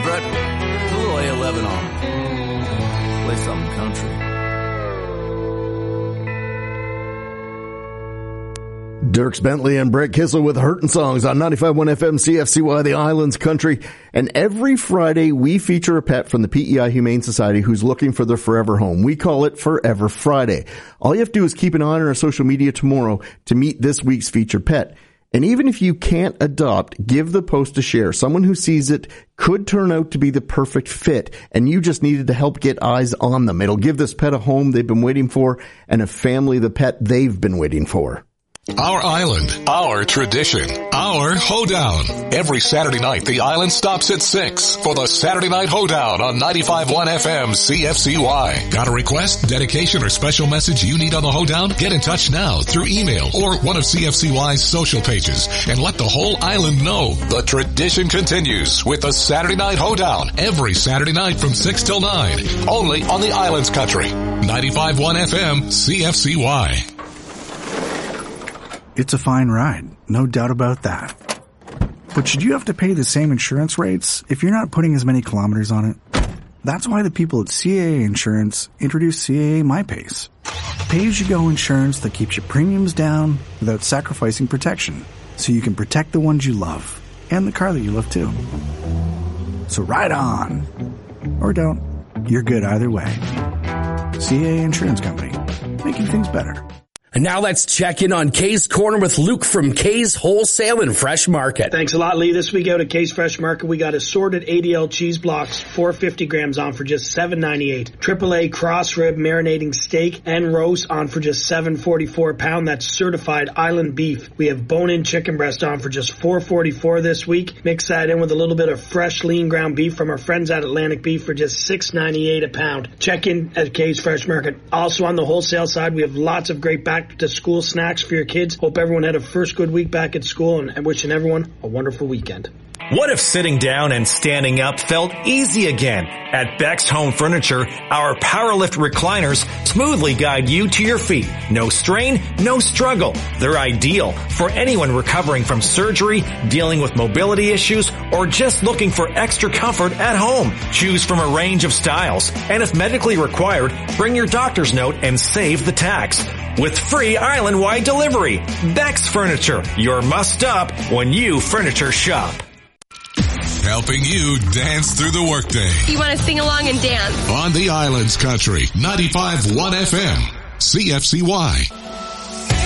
Brett, put a little A11 on. Play something country. Dierks Bentley and Brett Kissel with Hurtin' Songs on 95.1 FM CFCY, the Islands Country. And every Friday we feature a pet from the PEI Humane Society who's looking for their forever home. We call it Forever Friday. All you have to do is keep an eye on our social media tomorrow to meet this week's featured pet. And even if you can't adopt, give the post a share. Someone who sees it could turn out to be the perfect fit, and you just needed to help get eyes on them. It'll give this pet a home they've been waiting for and a family the pet they've been waiting for. Our island, our tradition, our hoedown. Every Saturday night, the island stops at 6 for the Saturday Night Hoedown on 95.1 FM CFCY. Got a request, dedication, or special message you need on the hoedown? Get in touch now through email or one of CFCY's social pages and let the whole island know. The tradition continues with the Saturday Night Hoedown every Saturday night from 6 till 9. Only on the Islands Country. 95.1 FM CFCY. It's a fine ride, no doubt about that. But should you have to pay the same insurance rates if you're not putting as many kilometers on it? That's why the people at CAA Insurance introduced CAA MyPace. Pay-as-you-go insurance that keeps your premiums down without sacrificing protection, so you can protect the ones you love and the car that you love too. So ride on. Or don't. You're good either way. CAA Insurance Company, making things better. And now let's check in on Kay's Corner with Luke from Kay's Wholesale and Fresh Market. Thanks a lot, Lee. This week out at Kay's Fresh Market, we got assorted ADL cheese blocks, 450 grams on for just $7.98. AAA cross rib marinating steak and roast on for just $7.44 a pound. That's certified island beef. We have bone-in chicken breast on for just $4.44 this week. Mix that in with a little bit of fresh lean ground beef from our friends at Atlantic Beef for just $6.98 a pound. Check in at Kay's Fresh Market. Also on the wholesale side, we have lots of great back to school snacks for your kids. Hope everyone had a first good week back at school, and wishing everyone a wonderful weekend. What if sitting down and standing up felt easy again? At Beck's Home Furniture, our PowerLift recliners smoothly guide you to your feet. No strain, no struggle. They're ideal for anyone recovering from surgery, dealing with mobility issues, or just looking for extra comfort at home. Choose from a range of styles, and if medically required, bring your doctor's note and save the tax. With free island-wide delivery. Beck's Furniture, your must-stop when you furniture shop. Helping you dance through the workday. You want to sing along and dance? On the Islands Country, 95.1 FM, CFCY.